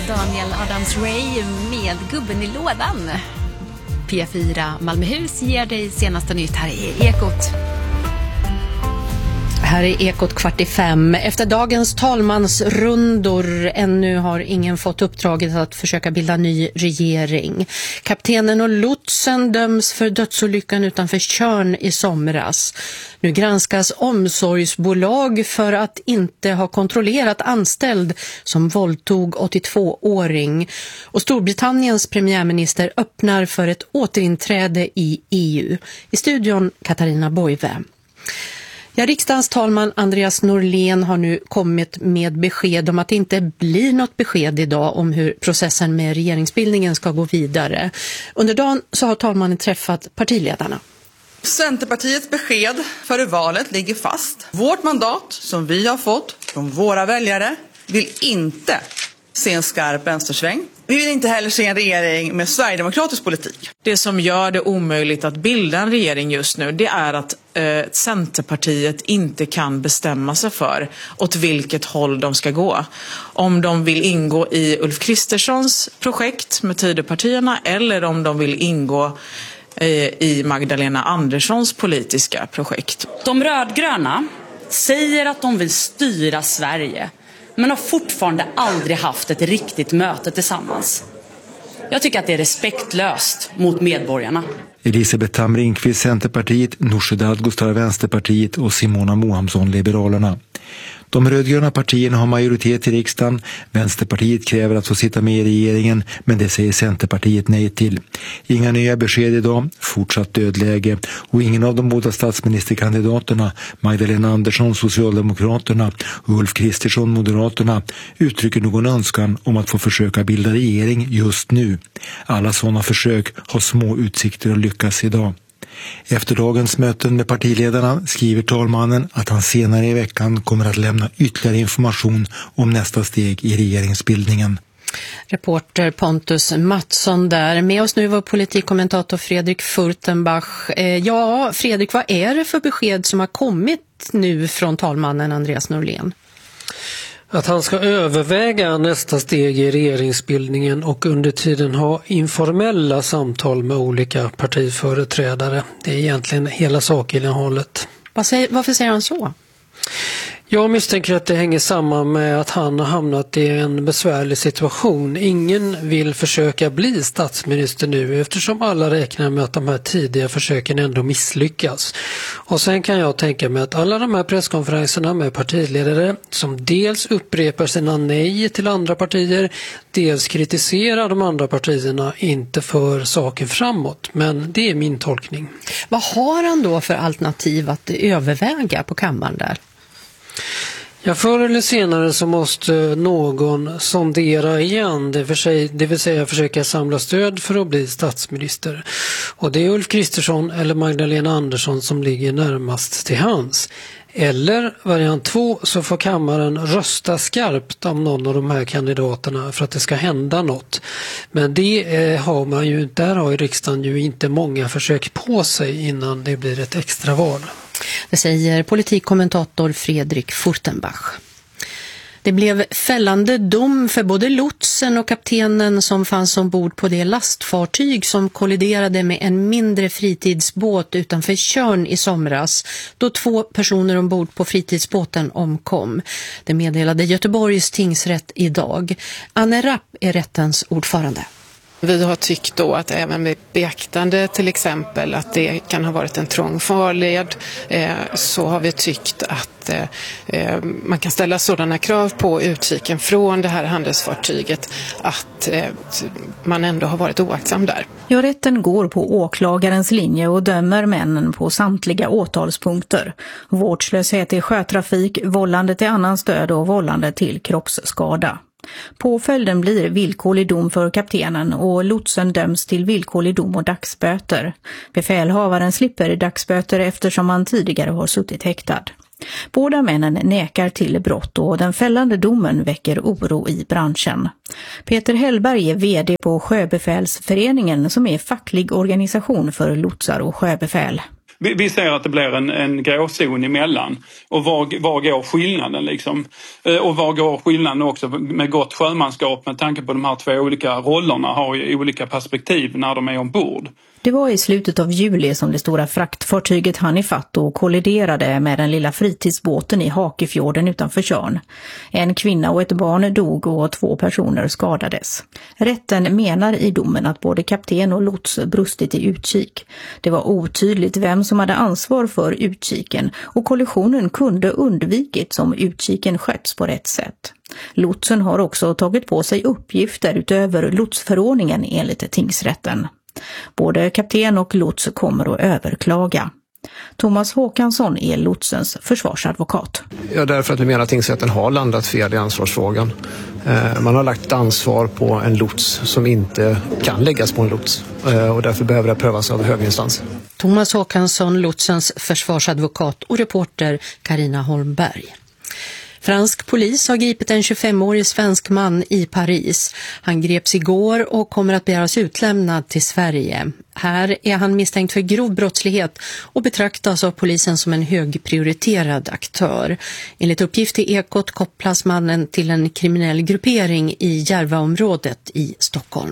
Daniel Adams-Ray med gubben i lådan. P4 Malmöhus ger dig senaste nytt här i Ekot. Här är Ekot 4:45. Efter dagens talmansrundor ännu har ingen fått uppdraget att försöka bilda ny regering. Kaptenen och lotsen döms för dödsolyckan utanför Tjörn i somras. Nu granskas omsorgsbolag för att inte ha kontrollerat anställd som våldtog 82-åring. Och Storbritanniens premiärminister öppnar för ett återinträde i EU. I studion Katarina Boive. Ja, riksdagens talman Andreas Norlén har nu kommit med besked om att det inte blir något besked idag om hur processen med regeringsbildningen ska gå vidare. Under dagen så har talmannen träffat partiledarna. Centerpartiets besked före valet ligger fast. Vårt mandat som vi har fått från våra väljare vill inte se en skarp vänstersväng. Vi vill inte heller se en regering med sverigedemokratisk politik. Det som gör det omöjligt att bilda en regering just nu, det är att Centerpartiet inte kan bestämma sig för åt vilket håll de ska gå. Om de vill ingå i Ulf Kristerssons projekt med Tidöpartierna eller om de vill ingå i Magdalena Anderssons politiska projekt. De rödgröna säger att de vill styra Sverige, men har fortfarande aldrig haft ett riktigt möte tillsammans. Jag tycker att det är respektlöst mot medborgarna. Elisabeth Tamringqvist, Centerpartiet, Nooshi Dadgostar, Vänsterpartiet och Simona Mohamsson, Liberalerna. De rödgröna partierna har majoritet i riksdagen. Vänsterpartiet kräver att få sitta med i regeringen, men det säger Centerpartiet nej till. Inga nya besked idag, fortsatt dödläge, och ingen av de båda statsministerkandidaterna, Magdalena Andersson, Socialdemokraterna, och Ulf Kristersson, Moderaterna, uttrycker någon önskan om att få försöka bilda regering just nu. Alla sådana försök har små utsikter att lyckas idag. Efter dagens möten med partiledarna skriver talmannen att han senare i veckan kommer att lämna ytterligare information om nästa steg i regeringsbildningen. Reporter Pontus Mattsson där. Med oss nu var politikkommentator Fredrik Furtenbach. Ja, Fredrik, vad är det för besked som har kommit nu från talmannen Andreas Norlén? Att han ska överväga nästa steg i regeringsbildningen och under tiden ha informella samtal med olika partiföreträdare. Det är egentligen hela sakinnehållet. Varför säger han så? Jag misstänker att det hänger samman med att han har hamnat i en besvärlig situation. Ingen vill försöka bli statsminister nu eftersom alla räknar med att de här tidiga försöken ändå misslyckas. Och sen kan jag tänka mig att alla de här presskonferenserna med partiledare som dels upprepar sina nej till andra partier, dels kritiserar de andra partierna inte för saken framåt. Men det är min tolkning. Vad har han då för alternativ att överväga på kammaren där? Ja, förr eller senare så måste någon sondera igen, det vill säga försöka samla stöd för att bli statsminister. Och det är Ulf Kristersson eller Magdalena Andersson som ligger närmast till hands. Eller variant 2 så får kammaren rösta skarpt om någon av de här kandidaterna för att det ska hända något. Men det har man ju, där har ju riksdagen ju inte många försök på sig innan det blir ett extra val. Det säger politikkommentator Fredrik Furtenbach. Det blev fällande dom för både lotsen och kaptenen som fanns ombord på det lastfartyg som kolliderade med en mindre fritidsbåt utanför Tjörn i somras, då 2 personer ombord på fritidsbåten omkom. Det meddelade Göteborgs tingsrätt idag. Anne Rapp är rättens ordförande. Vi har tyckt då att även med beaktande till exempel att det kan ha varit en trång farled, så har vi tyckt att man kan ställa sådana krav på utkiken från det här handelsfartyget att man ändå har varit oaktsam där. Ja, rätten går på åklagarens linje och dömer männen på samtliga åtalspunkter. Vårdslöshet i sjötrafik, vållande till annans död och vållande till kroppsskada. Påföljden blir villkorlig dom för kaptenen och lotsen döms till villkorlig dom och dagsböter. Befälhavaren slipper dagsböter eftersom han tidigare har suttit häktad. Båda männen nekar till brott och den fällande domen väcker oro i branschen. Peter Hellberg är vd på Sjöbefälsföreningen som är facklig organisation för lotsar och sjöbefäl. Vi ser att det blir en gråzon emellan. Och var går skillnaden liksom? Och var går skillnaden också med gott sjömanskap med tanke på de här två olika rollerna har ju olika perspektiv när de är ombord. Det var i slutet av juli som det stora fraktfartyget hann ifatt och kolliderade med den lilla fritidsbåten i Hakefjorden utanför Tjörn. En kvinna och ett barn dog och 2 personer skadades. Rätten menar i domen att både kapten och lots brustit i utkik. Det var otydligt vem som hade ansvar för utkiken och kollisionen kunde undvikits om utkiken sköts på rätt sätt. Lotsen har också tagit på sig uppgifter utöver lotsförordningen enligt tingsrätten. Både kapten och lots kommer att överklaga. Thomas Håkansson är lotsens försvarsadvokat. Ja, därför att vi menar att tingsrätten har landat fel i ansvarsfrågan. Man har lagt ansvar på en lots som inte kan läggas på en lots och därför behöver det prövas av hög instans. Thomas Håkansson, lotsens försvarsadvokat, och reporter Carina Holmberg. Fransk polis har gripit en 25-årig svensk man i Paris. Han greps igår och kommer att begäras utlämnad till Sverige. Här är han misstänkt för grov brottslighet och betraktas av polisen som en högprioriterad aktör. Enligt uppgift i Ekot kopplas mannen till en kriminell gruppering i Järvaområdet i Stockholm.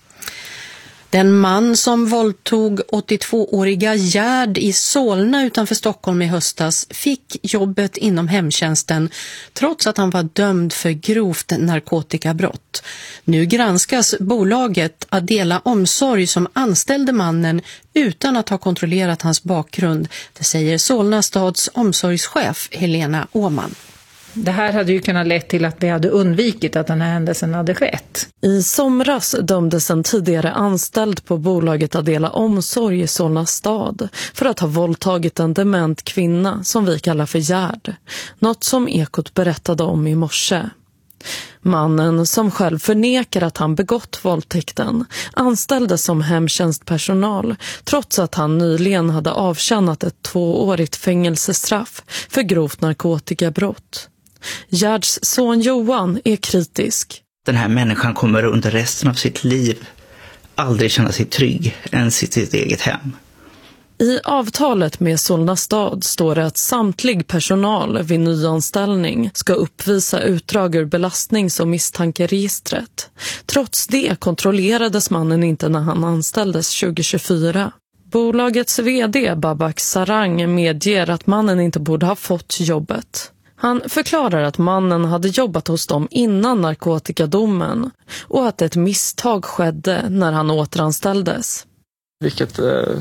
Den man som våldtog 82-åriga Gerd i Solna utanför Stockholm i höstas fick jobbet inom hemtjänsten trots att han var dömd för grovt narkotikabrott. Nu granskas bolaget Adela Omsorg som anställde mannen utan att ha kontrollerat hans bakgrund. Det säger Solna stads omsorgschef Helena Åman. Det här hade ju kunnat lett till att vi hade undvikit att den här händelsen hade skett. I somras dömdes en tidigare anställd på bolaget Adela Omsorg i Solna stad för att ha våldtagit en dement kvinna som vi kallar för Gerd. Något som Ekot berättade om i morse. Mannen, som själv förnekar att han begått våldtäkten, anställdes som hemtjänstpersonal trots att han nyligen hade avtjänat ett 2-årigt fängelsestraff för grovt narkotikabrott. Gerds son Johan är kritisk. Den här människan kommer under resten av sitt liv aldrig känna sig trygg ens i sitt eget hem. I avtalet med Solna stad står det att samtlig personal vid nyanställning ska uppvisa utdrag ur belastnings- och misstankeregistret. Trots det kontrollerades mannen inte när han anställdes 2024. Bolagets vd Babak Sarang medger att mannen inte borde ha fått jobbet. Han förklarar att mannen hade jobbat hos dem innan narkotikadomen och att ett misstag skedde när han återanställdes. Vilket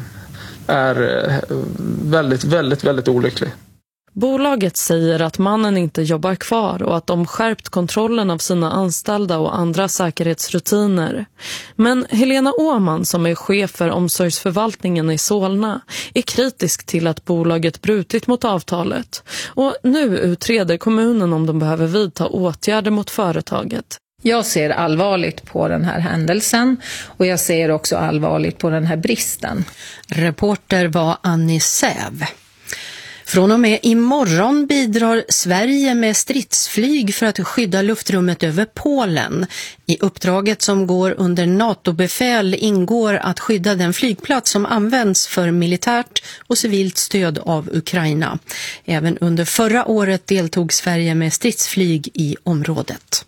är väldigt olyckligt. Bolaget säger att mannen inte jobbar kvar och att de skärpt kontrollen av sina anställda och andra säkerhetsrutiner. Men Helena Åman, som är chef för omsorgsförvaltningen i Solna, är kritisk till att bolaget brutit mot avtalet. Och nu utreder kommunen om de behöver vidta åtgärder mot företaget. Jag ser allvarligt på den här händelsen och jag ser också allvarligt på den här bristen. Reporter var Annie Säv. Från och med imorgon bidrar Sverige med stridsflyg för att skydda luftrummet över Polen. I uppdraget som går under NATO-befäl ingår att skydda den flygplats som används för militärt och civilt stöd av Ukraina. Även under förra året deltog Sverige med stridsflyg i området.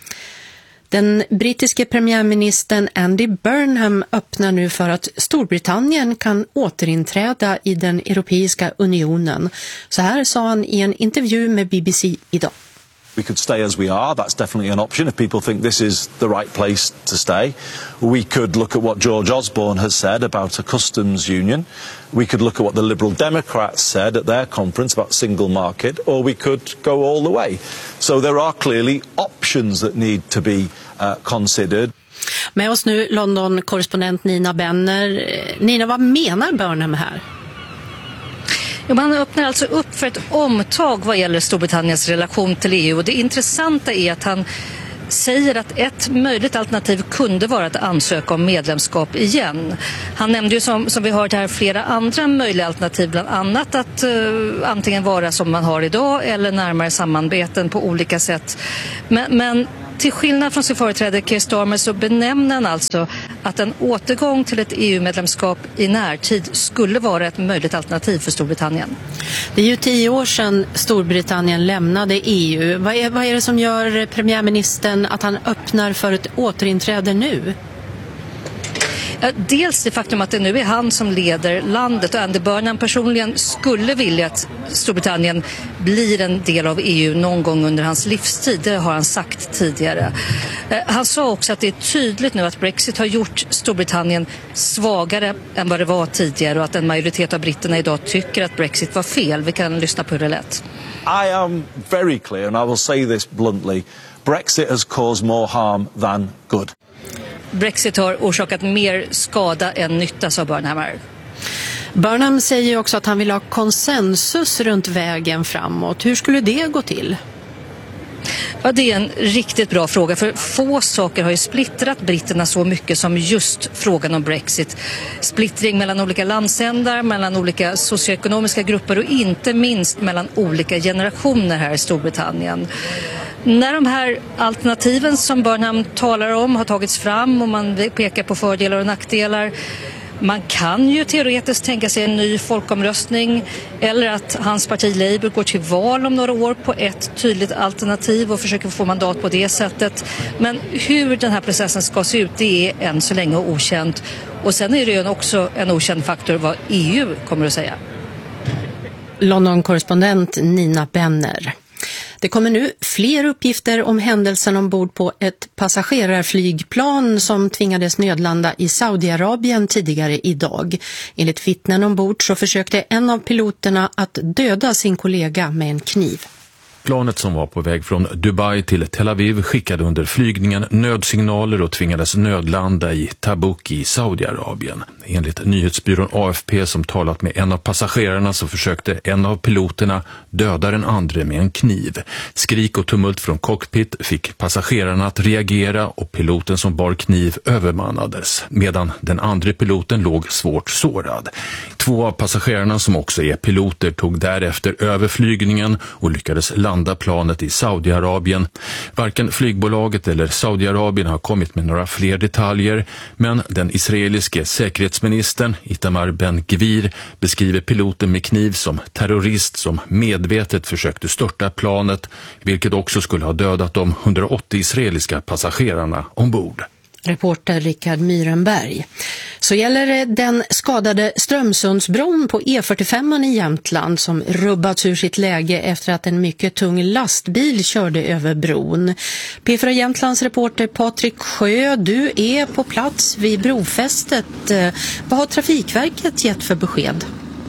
Den brittiske premiärministern Andy Burnham öppnar nu för att Storbritannien kan återinträda i den Europeiska unionen. Så här sa han i en intervju med BBC idag. We could stay as we are. That's definitely an option if people think this is the right place to stay. We could look at what George Osborne has said about a customs union. We could look at what the Liberal Democrats said at their conference about single market, or we could go all the way. So there are clearly options that need to be considered. Med oss nu London-korrespondent Nina Benner. Nina, vad menar Burnham här? Man öppnar alltså upp för ett omtag vad gäller Storbritanniens relation till EU, och det intressanta är att han säger att ett möjligt alternativ kunde vara att ansöka om medlemskap igen. Han nämnde ju som vi hört här flera andra möjliga alternativ, bland annat att antingen vara som man har idag eller närmare samarbeten på olika sätt. Men till skillnad från sin företrädare Keir Starmer så benämner han alltså att en återgång till ett EU-medlemskap i närtid skulle vara ett möjligt alternativ för Storbritannien. Det är ju 10 år sedan Storbritannien lämnade EU. Vad är det som gör premiärministern att han öppnar för ett återinträde nu? Dels det faktum att det nu är han som leder landet och Andy Burnham personligen skulle vilja att Storbritannien blir en del av EU någon gång under hans livstid. Det har han sagt tidigare. Han sa också att det är tydligt nu att Brexit har gjort Storbritannien svagare än vad det var tidigare och att en majoritet av britterna idag tycker att Brexit var fel. Vi kan lyssna på hur det lät. I am very clear, and I will say this bluntly. Brexit has caused more harm than good. Brexit har orsakat mer skada än nytta, sa Burnham. Burnham säger också att han vill ha konsensus runt vägen framåt. Hur skulle det gå till? Ja, det är en riktigt bra fråga, för få saker har ju splittrat britterna så mycket som just frågan om Brexit. Splittring mellan olika landsändar, mellan olika socioekonomiska grupper och inte minst mellan olika generationer här i Storbritannien. När de här alternativen som Burnham talar om har tagits fram och man pekar på fördelar och nackdelar, man kan ju teoretiskt tänka sig en ny folkomröstning eller att hans parti Labour går till val om några år på ett tydligt alternativ och försöker få mandat på det sättet. Men hur den här processen ska se ut, det är än så länge okänt. Och sen är det ju också en okänd faktor vad EU kommer att säga. London-korrespondent Nina Benner. Det kommer nu fler uppgifter om händelsen ombord på ett passagerarflygplan som tvingades nödlanda i Saudiarabien tidigare idag. Enligt vittnen ombord så försökte en av piloterna att döda sin kollega med en kniv. Planet som var på väg från Dubai till Tel Aviv skickade under flygningen nödsignaler och tvingades nödlanda i Tabuk i Saudiarabien. Enligt nyhetsbyrån AFP som talat med en av passagerarna så försökte en av piloterna döda den andra med en kniv. Skrik och tumult från cockpit fick passagerarna att reagera och piloten som bar kniv övermannades medan den andra piloten låg svårt sårad. 2 av passagerarna som också är piloter tog därefter över flygningen och lyckades landa planet i Saudiarabien. Varken flygbolaget eller Saudiarabien har kommit med några fler detaljer, men den israeliske säkerhetsministern Itamar Ben-Gvir beskriver piloten med kniv som terrorist som medvetet försökte störta planet, vilket också skulle ha dödat de 180 israeliska passagerarna ombord. Reporter Rickard Myrenberg. Så gäller den skadade Strömsundsbron på E45 i Jämtland som rubbats ur sitt läge efter att en mycket tung lastbil körde över bron. P4 Jämtlands reporter Patrik Sjö, du är på plats vid brofästet. Vad har Trafikverket gett för besked?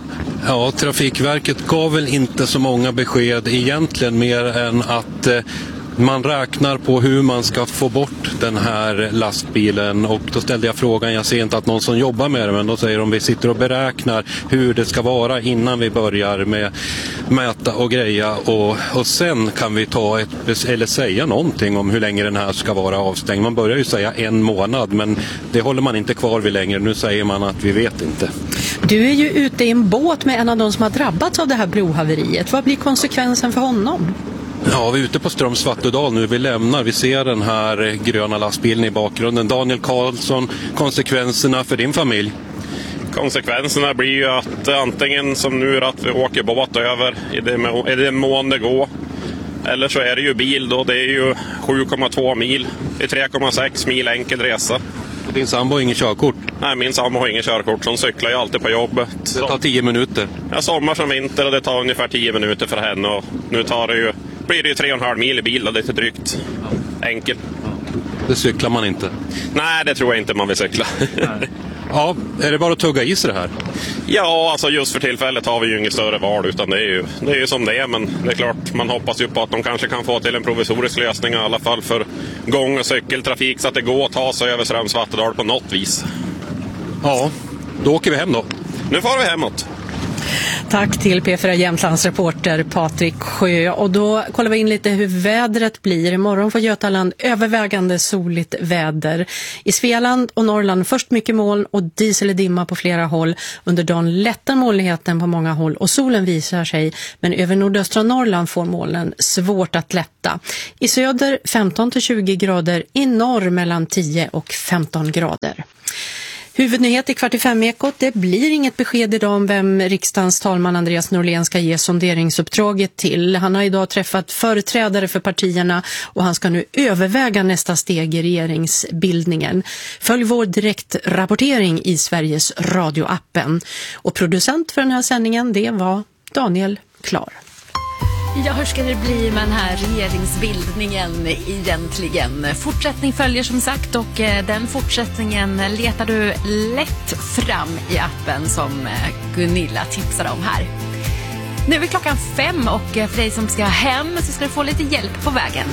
Ja, Trafikverket gav väl inte så många besked egentligen mer än att man räknar på hur man ska få bort den här lastbilen och då ställde jag frågan, jag ser inte att någon som jobbar med det, men då säger de vi sitter och beräknar hur det ska vara innan vi börjar med mäta och greja och sen kan vi eller säga någonting om hur länge den här ska vara avstängd. Man börjar ju säga 1 månad, men det håller man inte kvar vid längre. Nu säger man att vi vet inte. Du är ju ute i en båt med en av de som har drabbats av det här brohaveriet. Vad blir konsekvensen för honom? Ja, vi är ute på Ströms Vattudal nu. Vi ser den här gröna lastbilen i bakgrunden. Daniel Karlsson, konsekvenserna för din familj? Konsekvenserna blir ju att antingen som nu att vi åker båt över i det mån det går. Eller så är det ju bil då. Det är ju 7,2 mil. Det är 3,6 mil enkel resa. Din sambo har ingen körkort? Nej, min sambo har ingen körkort. Hon cyklar ju alltid på jobbet. Det tar 10 minuter? Ja, sommar som vinter och det tar ungefär 10 minuter för henne. Och nu blir det ju 3,5 mil i bil och lite drygt. Enkelt. Det cyklar man inte? Nej, det tror jag inte man vill cykla. Ja, är det bara att tugga i sig det här? Ja, alltså just för tillfället har vi ju inget större val utan det är ju som det är. Men det är klart, man hoppas ju på att de kanske kan få till en provisorisk lösning i alla fall för gång- och cykeltrafik så att det går att ta sig över Ströms Vattudal på något vis. Ja, då åker vi hem då. Nu får vi hemåt. Tack till P4 Jämtlands reporter Patrik Sjö. Och då kollar vi in lite hur vädret blir. Imorgon får Götaland övervägande soligt väder. I Svealand och Norrland först mycket moln och dis eller dimma på flera håll. Under dagen lättar molnigheten på många håll och solen visar sig. Men över nordöstra Norrland får molnen svårt att lätta. I söder 15-20 grader, i norr mellan 10 och 15 grader. Huvudnyhet i 45-ekot. Det blir inget besked idag om vem riksdagens talman Andreas Norlén ska ge sonderingsuppdraget till. Han har idag träffat företrädare för partierna och han ska nu överväga nästa steg i regeringsbildningen. Följ vår direktrapportering i Sveriges radioappen. Och producent för den här sändningen, det var Daniel Klar. Ja, hur ska det bli med den här regeringsbildningen egentligen? Fortsättning följer som sagt och den fortsättningen letar du lätt fram i appen som Gunilla tipsade om här. Nu är klockan 5 och för dig som ska hem så ska du få lite hjälp på vägen.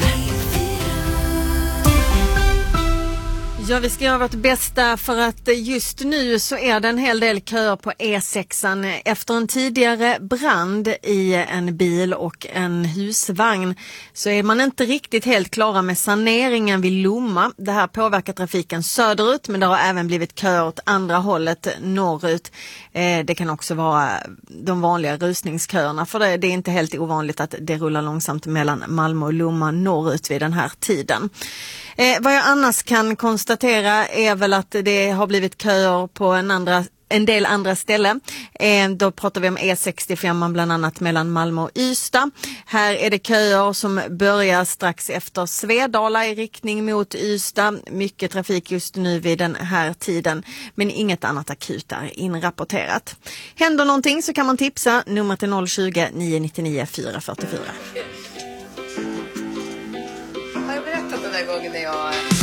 Ja, vi ska göra vårt bästa för att just nu så är det en hel del köer på E6an efter en tidigare brand i en bil och en husvagn. Så är man inte riktigt helt klara med saneringen vid Lomma. Det här påverkar trafiken söderut, men det har även blivit köer åt andra hållet norrut. Det kan också vara de vanliga rusningsköerna, för det är inte helt ovanligt att det rullar långsamt mellan Malmö och Lomma norrut vid den här tiden. Vad jag annars kan konstatera är väl att det har blivit köer på en del andra ställen. Då pratar vi om E65 bland annat mellan Malmö och Ystad. Här är det köer som börjar strax efter Svedala i riktning mot Ystad. Mycket trafik just nu vid den här tiden, men inget annat akut är inrapporterat. Händer någonting så kan man tipsa. Nummer till 020 999 444.